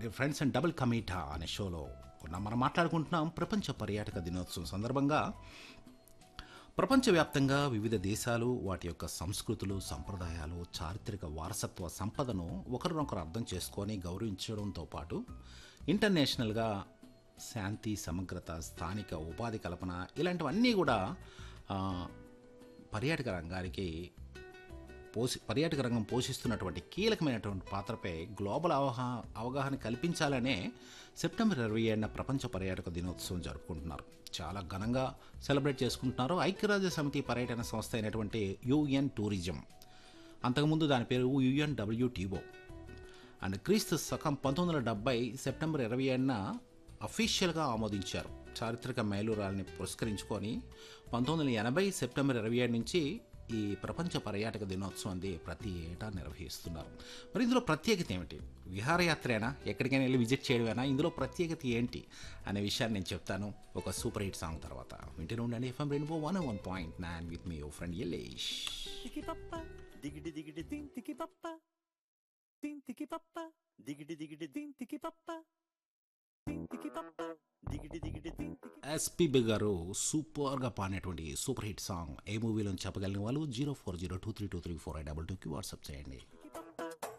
Friends and double కమీటా అనే షోలో మనం మాట్లాడుకుంటున్నాం ప్రపంచ పర్యాటక దినోత్సవం సందర్భంగా ప్రపంచవ్యాప్తంగా వివిధ దేశాలు వాటి యొక్క సంస్కృతులు సంప్రదాయాలు చారిత్రక వారసత్వ సంపదను ఒకరినొకరు అర్థం చేసుకొని గౌరవించడంతో పాటు ఇంటర్నేషనల్గా శాంతి సమగ్రత స్థానిక ఉపాధి కల్పన ఇలాంటివన్నీ కూడా ఆ, పర్యాటక రంగానికి పర్యాటక రంగం పోషిస్తున్నటువంటి కీలకమైనటువంటి పాత్రపై గ్లోబల్ అవగాహన కల్పించాలనే సెప్టెంబర్ 27న ప్రపంచ పర్యాటక దినోత్సవం జరుపుకుంటున్నారు. చాలా ఘనంగా సెలబ్రేట్ చేసుకుంటున్నారు. ఐక్యరాజ్య సమితి పర్యటన సంస్థ అయినటువంటి యుఎన్ టూరిజం, అంతకుముందు దాని పేరు యుఎన్డబ్ల్యూటీఓ, అండ్ క్రీస్తు శకం 1970 సెప్టెంబర్ 27న అఫీషియల్గా ఆమోదించారు. చారిత్రక మైలురాల్ని పురస్కరించుకొని 1980 సెప్టెంబర్ 27 నుంచి ఈ ప్రపంచ పర్యాటక దినోత్సవాన్ని ప్రతి ఏటా నిర్వహిస్తున్నారు. మరి ఇందులో ప్రత్యేకత ఏమిటి? విహారయాత్రేనా, ఎక్కడికైనా వెళ్ళి విజిట్ చేయడమేనా? ఇందులో ప్రత్యేకత ఏంటి అనే విషయాన్ని నేను చెప్తాను ఒక సూపర్ హిట్ సాంగ్ తర్వాత. వింటూనే ఉండండి FM rainbow 101.9 with me your friend Yalesh. Tiki papa, diggity diggity ding tiki papa, ding tiki papa, diggity diggity ding tiki papa, ding tiki papa, diggity diggity ding tiki. SPB గారు సూపర్గా పాడినటువంటి super hit song ఏ మూవీలో చెప్పగలిగిన వాళ్ళు 0402323482కి WhatsApp చేయండి.